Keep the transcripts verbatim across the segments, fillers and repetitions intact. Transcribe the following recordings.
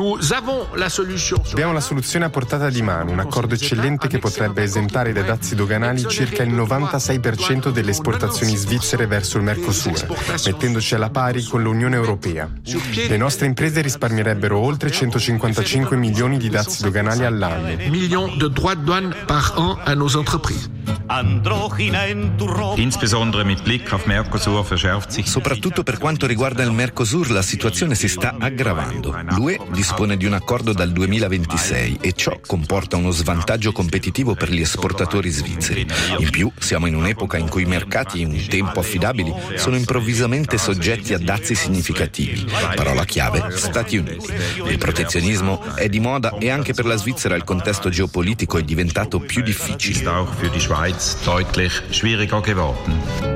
Abbiamo la soluzione a portata di mano, un accordo eccellente che potrebbe esentare dai dazi doganali circa il novantasei per cento delle esportazioni svizzere verso il Mercosur, mettendoci alla pari con l'Unione Europea. Le nostre imprese risparmierebbero oltre centocinquantacinque milioni di dazi doganali all'anno. Millions de droits de douane par an à nos entreprises. Insbesondere mit Blick auf Mercosur verschärft sich. Soprattutto per quanto riguarda il Mercosur, la situazione si sta aggravando. L'U E dispone di un accordo dal duemilaventisei e ciò comporta uno svantaggio competitivo per gli esportatori svizzeri. In più, siamo in un'epoca in cui i mercati, un tempo affidabili, sono improvvisamente soggetti a dazi significativi. Parola chiave: Stati Uniti. Il protezionismo è di moda e anche per la Svizzera il contesto geopolitico è diventato più difficile. Auch für die Schweiz deutlich schwieriger geworden.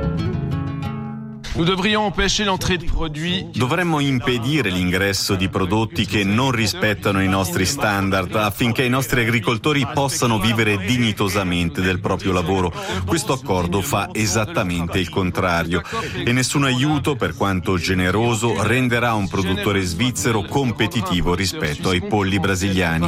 Dovremmo impedire l'ingresso di prodotti che non rispettano i nostri standard affinché i nostri agricoltori possano vivere dignitosamente del proprio lavoro. Questo accordo fa esattamente il contrario e nessun aiuto, per quanto generoso, renderà un produttore svizzero competitivo rispetto ai polli brasiliani.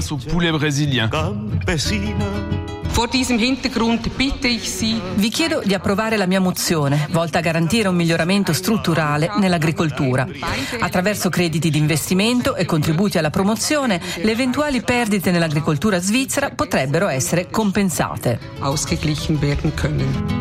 Vor diesem Hintergrund bitte ich Sie. Vi chiedo di approvare la mia mozione, volta a garantire un miglioramento strutturale nell'agricoltura. Attraverso crediti di investimento e contributi alla promozione, le eventuali perdite nell'agricoltura svizzera potrebbero essere compensate. Ausgeglichen werden können.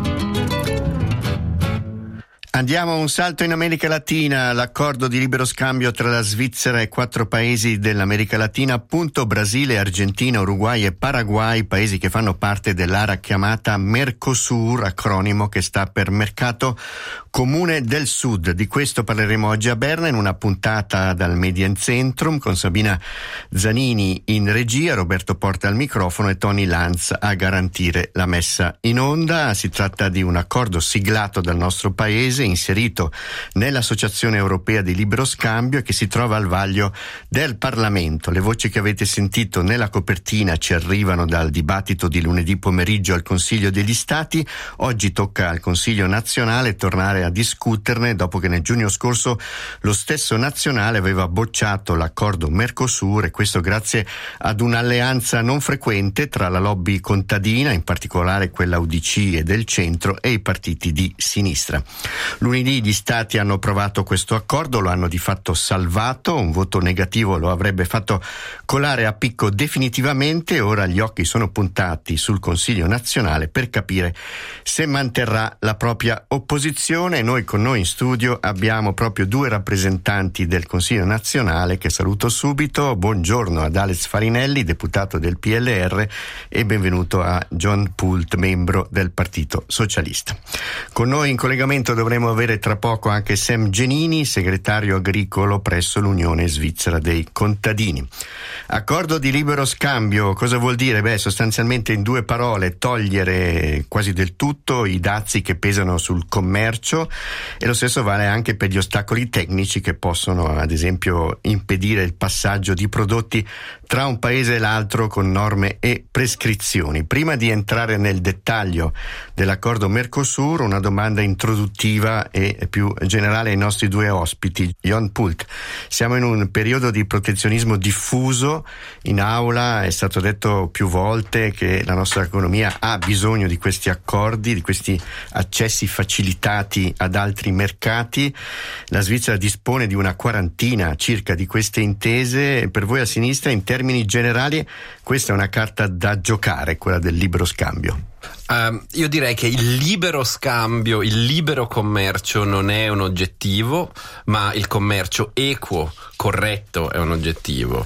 Andiamo a un salto in America Latina, l'accordo di libero scambio tra la Svizzera e quattro paesi dell'America Latina, appunto Brasile, Argentina, Uruguay e Paraguay, paesi che fanno parte dell'area chiamata Mercosur, acronimo che sta per Mercato Comune del Sud. Di questo parleremo oggi a Berna in una puntata dal Mediencentrum con Sabina Zanini in regia, Roberto Porta al microfono e Tony Lanz a garantire la messa in onda. Si tratta di un accordo siglato dal nostro paese, inserito nell'Associazione Europea di Libero Scambio e che si trova al vaglio del Parlamento. Le voci che avete sentito nella copertina ci arrivano dal dibattito di lunedì pomeriggio al Consiglio degli Stati. Oggi tocca al Consiglio nazionale tornare a discuterne dopo che nel giugno scorso lo stesso nazionale aveva bocciato l'accordo Mercosur, e questo grazie ad un'alleanza non frequente tra la lobby contadina, in particolare quella U D C e del centro, e i partiti di sinistra. Lunedì gli Stati hanno approvato questo accordo, lo hanno di fatto salvato, un voto negativo lo avrebbe fatto colare a picco definitivamente. Ora gli occhi sono puntati sul Consiglio nazionale per capire se manterrà la propria opposizione. Noi con noi in studio abbiamo proprio due rappresentanti del Consiglio nazionale che saluto subito. Buongiorno ad Alex Farinelli, deputato del P L R, e benvenuto a John Pult, membro del Partito Socialista. Con noi in collegamento dovremo avere tra poco anche Sam Genini, segretario agricolo presso l'Unione Svizzera dei Contadini. Accordo di libero scambio, cosa vuol dire? Beh, sostanzialmente in due parole: togliere quasi del tutto i dazi che pesano sul commercio, e lo stesso vale anche per gli ostacoli tecnici che possono, ad esempio, impedire il passaggio di prodotti tra un paese e l'altro con norme e prescrizioni. Prima di entrare nel dettaglio dell'accordo Mercosur, una domanda introduttiva e più generale ai nostri due ospiti. John Pult, siamo in un periodo di protezionismo diffuso. In aula è stato detto più volte che la nostra economia ha bisogno di questi accordi, di questi accessi facilitati ad altri mercati. La Svizzera dispone di una quarantina circa di queste intese. Per voi a sinistra, in termini generali, questa è una carta da giocare, quella del libero scambio? Uh, io direi che il libero scambio, il libero commercio non è un oggettivo, ma il commercio equo, corretto, è un oggettivo.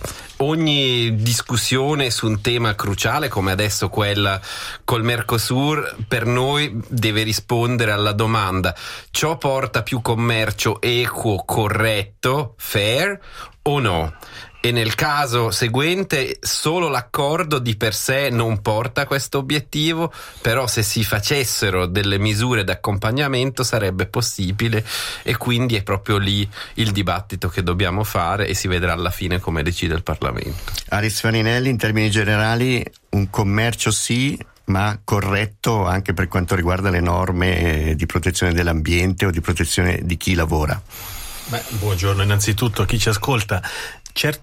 Ogni discussione su un tema cruciale come adesso quella col Mercosur per noi deve rispondere alla domanda: ciò porta più commercio equo, corretto, fair o no? E nel caso seguente solo l'accordo di per sé non porta a questo obiettivo, però se si facessero delle misure d'accompagnamento sarebbe possibile, e quindi è proprio lì il dibattito che dobbiamo fare e si vedrà alla fine come decide il Parlamento. Alex Farinelli, in termini generali un commercio sì, ma corretto anche per quanto riguarda le norme di protezione dell'ambiente o di protezione di chi lavora. Beh, buongiorno innanzitutto a chi ci ascolta. Certo